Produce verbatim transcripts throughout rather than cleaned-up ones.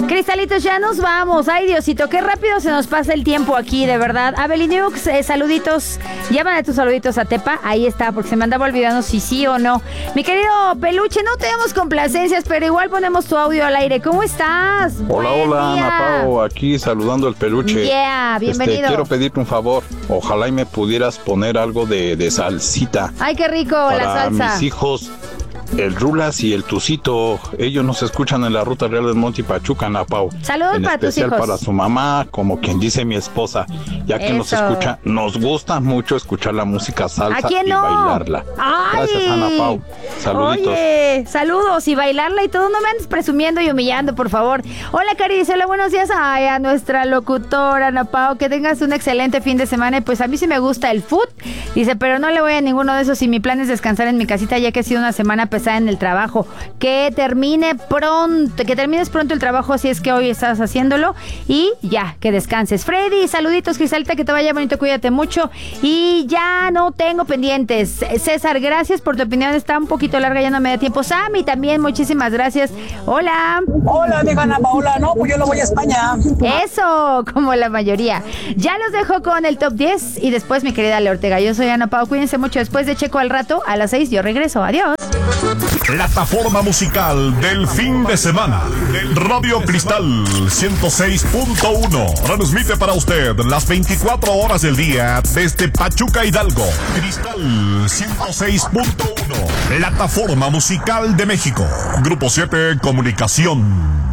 Cristalitos, ya nos vamos. Ay, Diosito, qué rápido se nos pasa el tiempo aquí, de verdad. Abelinux, eh, saluditos. Llámale tus saluditos a Tepa. Ahí está, porque se me andaba olvidando si sí o no. Mi querido Peluche, no tenemos complacencias, pero igual ponemos tu audio al aire. ¿Cómo estás? Hola, Buen hola, día. Ana Pao, aquí saludando al Peluche. Yeah, bienvenido. Este, quiero pedirte un favor. Ojalá y me pudieras poner algo de, de salsita. Ay, qué rico para la salsa. mis hijos, el Rulas y el Tucito. Ellos nos escuchan en la Ruta Real del Monte y Pachuca, Ana Pao. Saludos en para tus especial hijos. para su mamá, como quien dice mi esposa, ya que Eso. nos escucha, nos gusta mucho escuchar la música salsa ¿A quién y no? bailarla. Ay. Gracias, Ana Pao. Saluditos. Oye, saludos y bailarla y todo. No me andes presumiendo y humillando, por favor. Hola, Cari, dice, hola, buenos días. Ay, a nuestra locutora, Ana Pao, que tengas un excelente fin de semana. Y pues a mí sí me gusta el food. Dice, pero no le voy a ninguno de esos y mi plan es descansar en mi casita, ya que ha sido una semana pesada en el trabajo. Que termine pronto, que termines pronto el trabajo si es que hoy estás haciéndolo. Y ya, que descanses. Freddy, saluditos, Cristalita, que te vaya bonito, cuídate mucho. Y ya no tengo pendientes. César, gracias por tu opinión, está un poquito larga, ya no me da tiempo. Sammy, también, muchísimas gracias. Hola. Hola, amiga Ana Paola. No, pues yo no voy a España. Eso, como la mayoría. Ya los dejo con el top diez y después mi querida Le Ortega. Yo soy Ana Pao, cuídense mucho. Después de Checo al rato, a las seis, yo regreso. Adiós. Plataforma musical del fin de semana. Radio Cristal ciento seis punto uno. Transmite para usted las veinticuatro horas del día desde Pachuca, Hidalgo. Cristal ciento seis punto uno. Plataforma musical de México. Grupo siete Comunicación.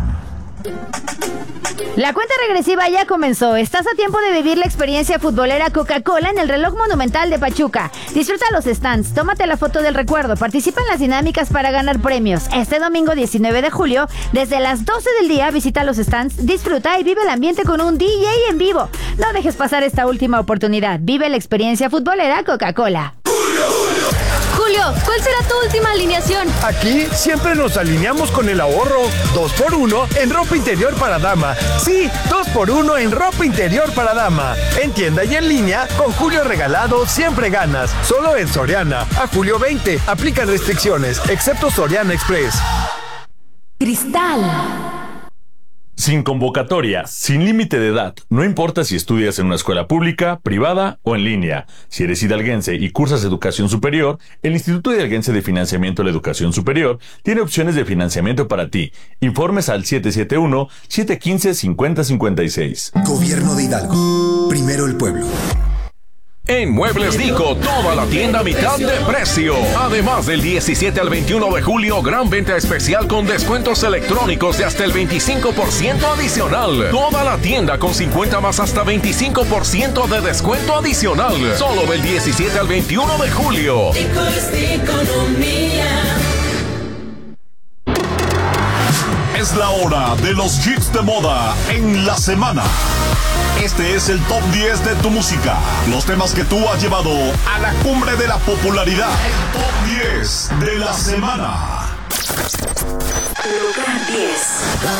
La cuenta regresiva ya comenzó. Estás a tiempo de vivir la experiencia futbolera Coca-Cola en el reloj monumental de Pachuca. Disfruta los stands, tómate la foto del recuerdo, participa en las dinámicas para ganar premios. Este domingo diecinueve de julio, desde las doce del día, visita los stands, disfruta y vive el ambiente con un D J en vivo. No dejes pasar esta última oportunidad. Vive la experiencia futbolera Coca-Cola. Julio, ¿cuál será tu última alineación? Aquí siempre nos alineamos con el ahorro. Dos por uno en ropa interior para dama. Sí, dos por uno en ropa interior para dama. En tienda y en línea, con Julio regalado siempre ganas. Solo en Soriana. A julio veinte. Aplican restricciones, excepto Soriana Express. Cristal. Sin convocatoria, sin límite de edad, no importa si estudias en una escuela pública, privada o en línea. Si eres hidalguense y cursas educación superior, el Instituto Hidalguense de Financiamiento de la Educación Superior tiene opciones de financiamiento para ti. Informes al siete siete uno, siete uno cinco, cinco cero cinco seis. Gobierno de Hidalgo. Primero el pueblo. En Muebles Nico, toda la tienda a mitad de precio. Además, del diecisiete al veintiuno de julio, gran venta especial con descuentos electrónicos de hasta el veinticinco por ciento adicional. Toda la tienda con cincuenta más hasta veinticinco por ciento de descuento adicional. Solo del diecisiete al veintiuno de julio. Nico es de economía. Es la hora de los hits de moda en la semana. Este es el top diez de tu música. Los temas que tú has llevado a la cumbre de la popularidad. El top diez de la semana. Lugar diez.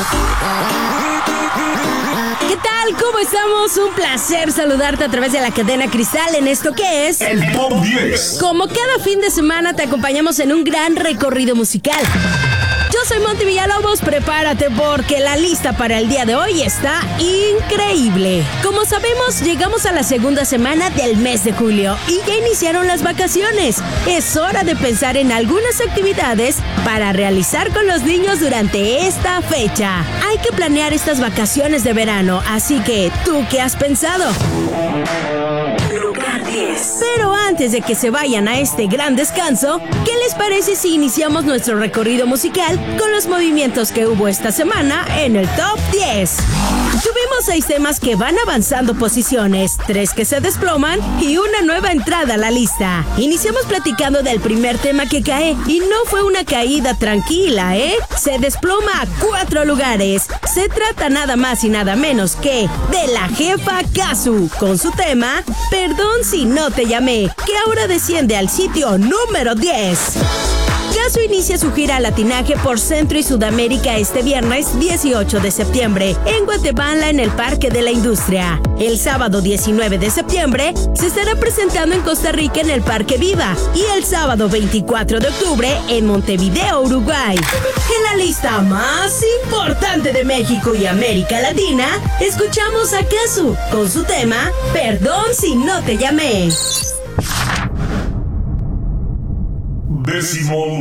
¿Qué tal? ¿Cómo estamos? Un placer saludarte a través de la cadena Cristal en esto que es... El top diez. Como cada fin de semana te acompañamos en un gran recorrido musical. Yo soy Monty Villalobos, prepárate porque la lista para el día de hoy está increíble. Como sabemos, llegamos a la segunda semana del mes de julio y ya iniciaron las vacaciones. Es hora de pensar en algunas actividades para realizar con los niños durante esta fecha. Hay que planear estas vacaciones de verano, así que, ¿tú qué has pensado? Lugar diez. Pero antes de que se vayan a este gran descanso, ¿qué les parece si iniciamos nuestro recorrido musical con los movimientos que hubo esta semana en el top diez? Tuvimos seis temas que van avanzando posiciones, tres que se desploman y una nueva entrada a la lista. Iniciamos platicando del primer tema que cae y no fue una caída tranquila, ¿eh? Se desploma a cuatro lugares. Se trata nada más y nada menos que de la jefa Kazu con su tema Perdón si no te llamé, que ahora desciende al sitio número diez. Casu inicia su gira latinaje por Centro y Sudamérica este viernes dieciocho de septiembre en Guatemala en el Parque de la Industria. El sábado diecinueve de septiembre se estará presentando en Costa Rica en el Parque Viva y el sábado veinticuatro de octubre en Montevideo, Uruguay. En la lista más importante de México y América Latina, escuchamos a Casu con su tema Perdón si no te llamé. Décimo